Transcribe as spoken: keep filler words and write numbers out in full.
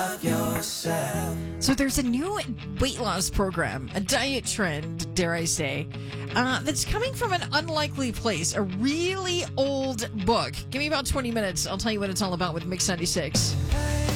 love yourself. So there's a new weight loss program, a diet trend, dare I say, uh, that's coming from an unlikely place, a really old book. Give me about twenty minutes. I'll tell you what it's all about with Mix ninety-six.